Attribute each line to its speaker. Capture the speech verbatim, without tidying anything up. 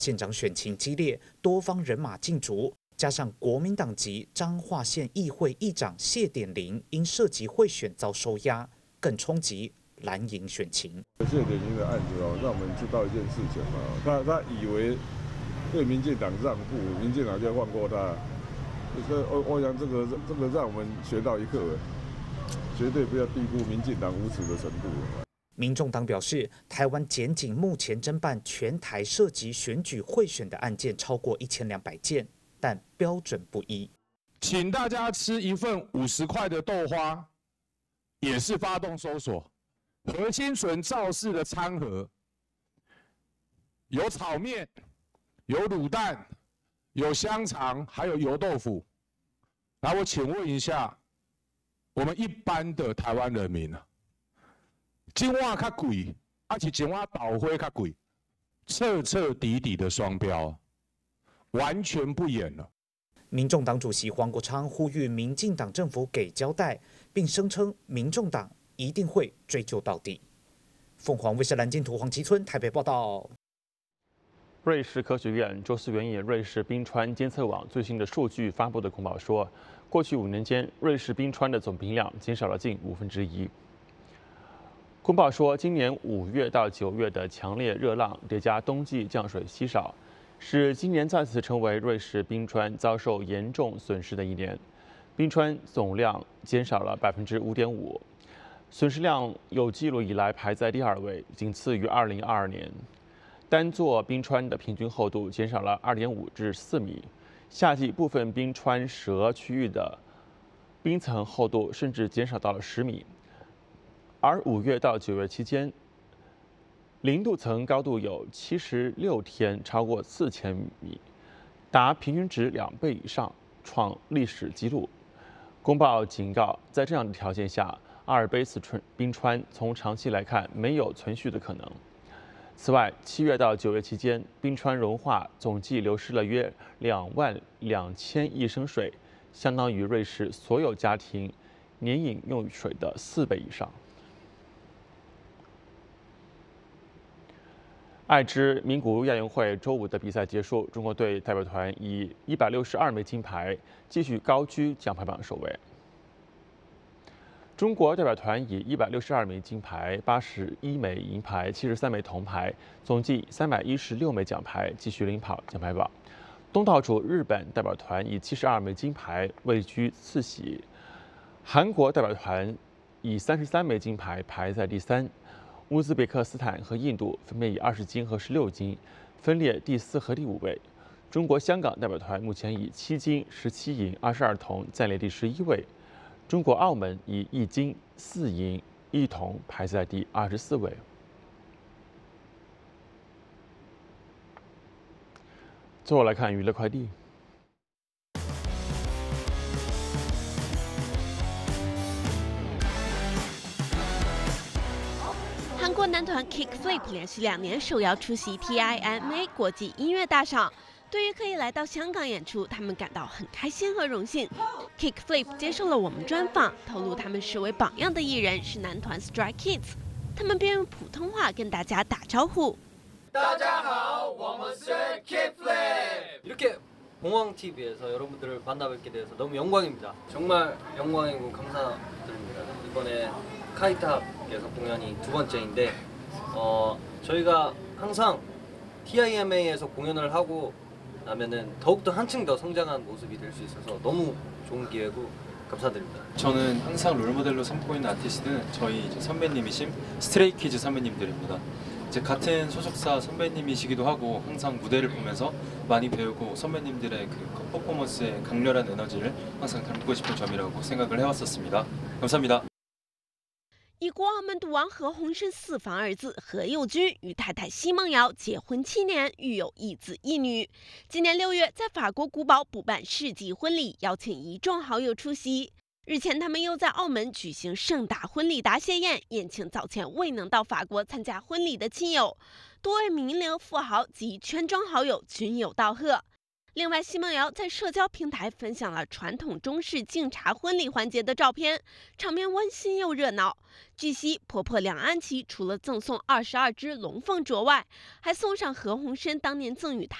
Speaker 1: 县长选情激烈，多方人马竞逐，加上国民党籍彰化县议会议长谢点玲因涉及贿选遭收押，更冲击蓝营选情。
Speaker 2: 谢点玲的案子哦，让我们知道一件事情嘛，他他以为对民进党让步，民进党就放过他。这欧欧阳这个这个让我们学到一课，绝对不要低估民进党无耻的程度。
Speaker 1: 民众党表示，台湾检警目前侦办全台涉及选举贿选的案件超过一千两百件，但标准不一。
Speaker 3: 请大家吃一份五十块的豆花，也是发动搜索。何清纯肇事的餐盒有炒面、有卤蛋、有香肠，还有油豆腐。来，我请问一下，我们一般的台湾人民啊。金碗较贵，而且金碗倒灰较贵，彻彻底底的双标，完全不演了。
Speaker 1: 民众党主席黄国昌呼吁民进党政府给交代，并声称民众党一定会追究到底。凤凰卫视蓝金图黄吉村台北报道。
Speaker 4: 瑞士科学院周四援引瑞士冰川监测网最新的数据发布的公报说，过去五年间，瑞士冰川的总冰量减少了近五分之一。公报说，今年五月到九月的强烈热浪叠加冬季降水稀少，使今年再次成为瑞士冰川遭受严重损失的一年。冰川总量减少了百分之五点五，损失量有记录以来排在第二位，仅次于二零二二年。单座冰川的平均厚度减少了二点五至四米，夏季部分冰川舌区域的冰层厚度甚至减少到了十米。而五月到九月期间，零度层高度有七十六天超过四千米，达平均值两倍以上，创历史纪录。公报警告，在这样的条件下，阿尔卑斯冰川从长期来看没有存续的可能。此外，七月到九月期间，冰川融化总计流失了约两万两千亿升水，相当于瑞士所有家庭年饮用水的四倍以上。爱知名古屋亚运会周五的比赛结束，中国队代表团以一百六十二枚金牌继续高居奖牌榜首位。中国代表团以一百六十二枚金牌、八十一枚银牌、七十三枚铜牌，总计三百一十六枚奖牌，继续领跑奖牌榜。东道主日本代表团以七十二枚金牌位居次席，韩国代表团以三十三枚金牌排在第三。乌兹别克斯坦和印度分别以二十金和十六金分列第四和第五位。中国香港代表团目前以七金、十七银、二十二铜暂列第十一位。中国澳门以一金、四银、一铜排在第二十四位。最后来看娱乐快递。
Speaker 5: 韩国男团 Kick Flip 连续两年受邀出席 T I M A 国际音乐大赏。对于可以来到香港演出，他们感到很开心和荣幸。Kick Flip 接受了我们专访，透露他们视为榜样的艺人是男团 Stray Kids， 他们便用普通话跟大家打招呼。
Speaker 6: 大家好，我们是 Kick Flip。 이렇게 봉황티비에서 여러분들을 만나뵙게 돼서 너무 영광입니다. 정말 영광이고 감사드립니다. 이번에 카이탑에서 공연이 두 번째인데 어, 저희가 항상 T I M A에서 공연을 하고 나면은 더욱더 한층 더 성장한 모습이 될 수 있어서 너무 좋은 기회고 감사드립니다.
Speaker 7: 저는 항상 롤모델로 삼고 있는 아티스트는 저희 이제 선배님이신 스트레이키즈 선배님들입니다. 이제 같은 소속사 선배님이시기도 하고 항상 무대를 보면서 많이 배우고 선배님들의 그 퍼포먼스의 강렬한 에너지를 항상 담고 싶은 점이라고 생각을 해왔었습니다. 감사합니다.
Speaker 5: 以国澳门赌王何鸿燊四房儿子何猷君与太太奚梦瑶结婚七年，育有一子一女。今年六月在法国古堡补办世纪婚礼，邀请一众好友出席。日前，他们又在澳门举行盛大婚礼答谢宴，宴请早前未能到法国参加婚礼的亲友。多位名流、富豪及圈中好友均有道贺。 另外，奚梦瑶在社交平台分享了传统中式敬茶婚礼环节的照片，场面温馨又热闹。据悉，婆婆梁安琪除了赠送二十二只龙凤镯外，还送上何鸿燊当年赠予她